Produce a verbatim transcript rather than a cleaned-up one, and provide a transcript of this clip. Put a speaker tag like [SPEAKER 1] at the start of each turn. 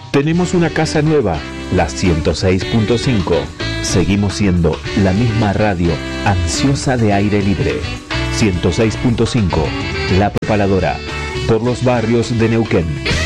[SPEAKER 1] Tenemos una casa nueva, la ciento seis punto cinco. Seguimos siendo la misma radio ansiosa de aire libre. ciento seis punto cinco, La Preparadora, por los barrios de Neuquén.